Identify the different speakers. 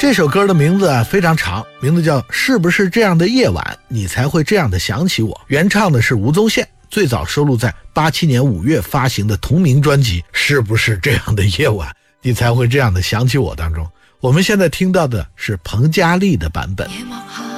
Speaker 1: 这首歌的名字非常长，名字叫《是不是这样的夜晚你才会这样的想起我》，原唱的是吴宗宪，最早收录在87年5月发行的同名专辑《是不是这样的夜晚你才会这样的想起我》当中。我们现在听到的是彭佳丽的版本。
Speaker 2: 夜幕下